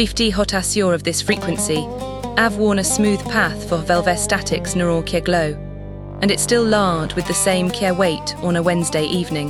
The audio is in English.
50 hotasure of this frequency, I've worn a smooth path for velvestatics neural kia glow, and it's still lard with the same kia weight on a Wednesday evening.